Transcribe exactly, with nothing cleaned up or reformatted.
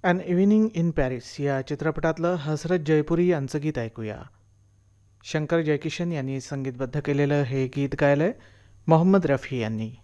And evening in Paris या चित्रपटातलं हसरत जयपुरी यांचं गीत ऐकूया. शंकर जयकिशन यांनी संगीतबद्ध केलेलं हे गीत गायलंय मोहम्मद रफी यांनी.